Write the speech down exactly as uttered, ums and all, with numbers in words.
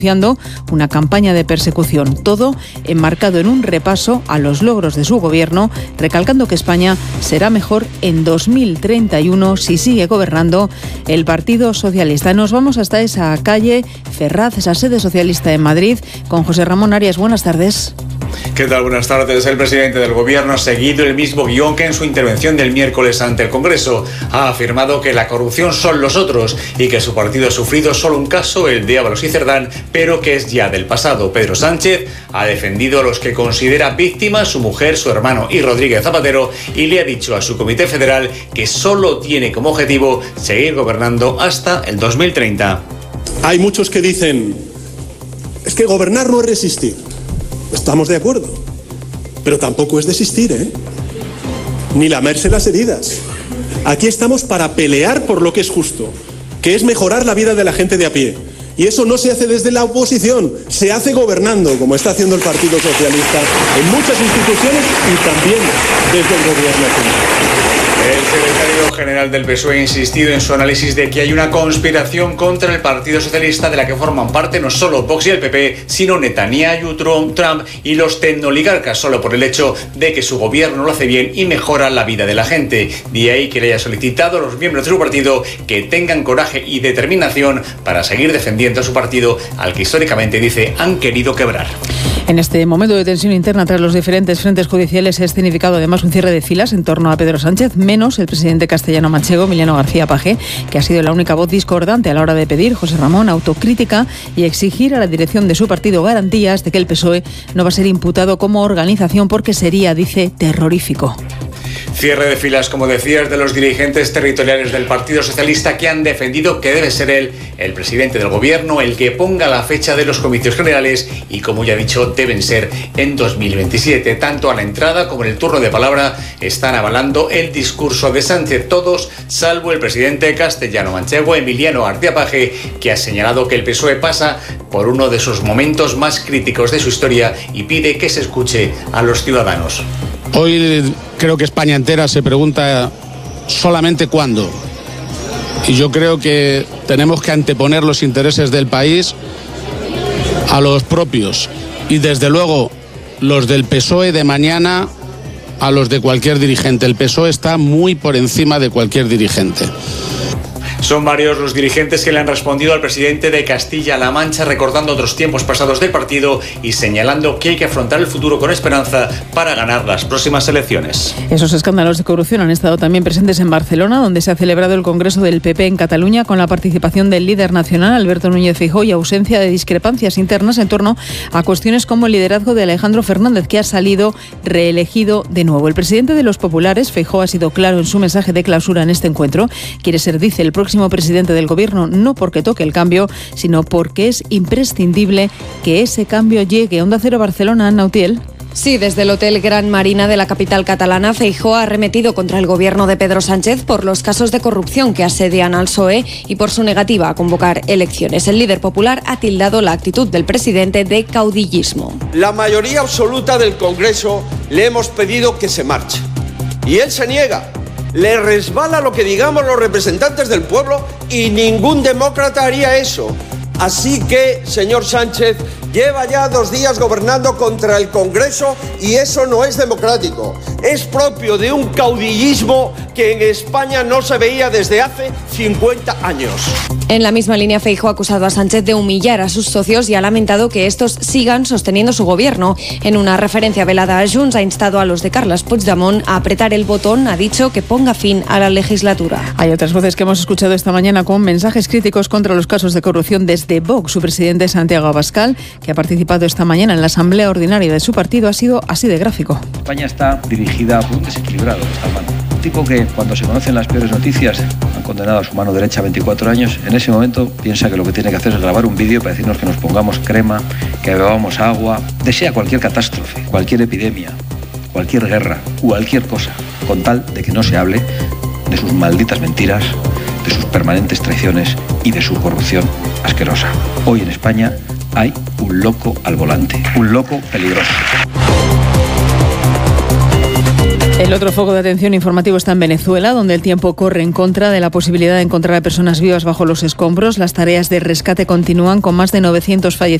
una campaña de persecución, todo enmarcado en un repaso a los logros de su gobierno, recalcando que España será mejor en dos mil treinta y uno si sigue gobernando el Partido Socialista. Nos vamos hasta esa calle Ferraz, esa sede socialista en Madrid, con José Ramón Arias. Buenas tardes. ¿Qué tal? Buenas tardes. El presidente del Gobierno ha seguido el mismo guión que en su intervención del miércoles ante el Congreso. Ha afirmado que la corrupción son los otros y que su partido ha sufrido solo un caso, el de Ábalos y Cerdán, pero que es ya del pasado. Pedro Sánchez ha defendido a los que considera víctimas, su mujer, su hermano y Rodríguez Zapatero, y le ha dicho a su Comité Federal que solo tiene como objetivo seguir gobernando hasta el dos mil treinta. Hay muchos que dicen, es que gobernar no es resistir. Estamos de acuerdo, pero tampoco es desistir, ¿eh? Ni lamerse las heridas. Aquí estamos para pelear por lo que es justo, que es mejorar la vida de la gente de a pie. Y eso no se hace desde la oposición, se hace gobernando, como está haciendo el Partido Socialista en muchas instituciones y también desde el Gobierno central. El secretario general del P S O E ha insistido en su análisis de que hay una conspiración contra el Partido Socialista de la que forman parte no solo Vox y el P P, sino Netanyahu, Trump y los tecnoligarcas, solo por el hecho de que su gobierno lo hace bien y mejora la vida de la gente. De ahí que le haya solicitado a los miembros de su partido que tengan coraje y determinación para seguir defendiendo a su partido, al que históricamente dice han querido quebrar. En este momento de tensión interna tras los diferentes frentes judiciales se ha escenificado además un cierre de filas en torno a Pedro Sánchez, menos el presidente castellano-manchego, Emiliano García Paje, que ha sido la única voz discordante a la hora de pedir, José Ramón, autocrítica y exigir a la dirección de su partido garantías de que el P S O E no va a ser imputado como organización porque sería, dice, terrorífico. Cierre de filas, como decías, de los dirigentes territoriales del Partido Socialista que han defendido que debe ser él, el presidente del Gobierno, el que ponga la fecha de los comicios generales y, como ya he dicho, deben ser en dos mil veintisiete. Tanto a la entrada como en el turno de palabra están avalando el discurso de Sánchez, todos salvo el presidente castellano-manchego, Emiliano García Paje, que ha señalado que el P S O E pasa por uno de sus momentos más críticos de su historia y pide que se escuche a los ciudadanos. Hoy creo que España entera se pregunta solamente cuándo. Y yo creo que tenemos que anteponer los intereses del país a los propios. Y desde luego los del P S O E de mañana a los de cualquier dirigente. El P S O E está muy por encima de cualquier dirigente. Son varios los dirigentes que le han respondido al presidente de Castilla-La Mancha, recordando otros tiempos pasados del partido y señalando que hay que afrontar el futuro con esperanza para ganar las próximas elecciones. Esos escándalos de corrupción han estado también presentes en Barcelona, donde se ha celebrado el Congreso del P P en Cataluña con la participación del líder nacional, Alberto Núñez Feijóo, y ausencia de discrepancias internas en torno a cuestiones como el liderazgo de Alejandro Fernández, que ha salido reelegido de nuevo. El presidente de los populares, Feijóo, ha sido claro en su mensaje de clausura en este encuentro. Quiere ser, dice, el próximo presidente del Gobierno, no porque toque el cambio, sino porque es imprescindible que ese cambio llegue. Onda Cero Barcelona, Ana Utiel. Sí, desde el Hotel Gran Marina de la capital catalana, Feijóo ha arremetido contra el gobierno de Pedro Sánchez por los casos de corrupción que asedian al P S O E y por su negativa a convocar elecciones. El líder popular ha tildado la actitud del presidente de caudillismo. La mayoría absoluta del Congreso le hemos pedido que se marche y él se niega. Le resbala lo que digamos los representantes del pueblo y ningún demócrata haría eso. Así que, señor Sánchez, lleva ya dos días gobernando contra el Congreso y eso no es democrático. Es propio de un caudillismo que en España no se veía desde hace cincuenta años. En la misma línea, Feijóo ha acusado a Sánchez de humillar a sus socios y ha lamentado que estos sigan sosteniendo su gobierno. En una referencia velada a Junts, ha instado a los de Carles Puigdemont a apretar el botón, ha dicho que ponga fin a la legislatura. Hay otras voces que hemos escuchado esta mañana con mensajes críticos contra los casos de corrupción desde Vox. Su presidente, Santiago Abascal, que ha participado esta mañana en la asamblea ordinaria de su partido, ha sido así de gráfico. España está dirigida por un desequilibrado de Salman. Un tipo que, cuando se conocen las peores noticias, han condenado a su mano derecha a veinticuatro años, en ese momento piensa que lo que tiene que hacer es grabar un vídeo para decirnos que nos pongamos crema, que bebamos agua, desea cualquier catástrofe, cualquier epidemia, cualquier guerra, cualquier cosa, con tal de que no se hable de sus malditas mentiras, de sus permanentes traiciones y de su corrupción asquerosa. Hoy en España hay un loco al volante, un loco peligroso. El otro foco de atención informativo está en Venezuela, donde el tiempo corre en contra de la posibilidad de encontrar a personas vivas bajo los escombros. Las tareas de rescate continúan con más de novecientos fallecidos.